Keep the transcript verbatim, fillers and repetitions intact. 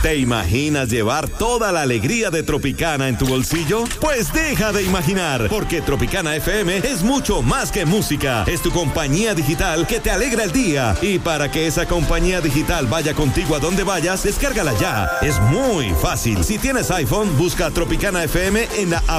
¿Te imaginas llevar toda la alegría de Tropicana en tu bolsillo? Pues deja de imaginar, porque Tropicana F M es mucho más que música. Es tu compañía digital que te alegra el día. Y para que esa compañía digital vaya contigo a donde vayas, descárgala ya. Es muy fácil. Si tienes iPhone, busca Tropicana F M en la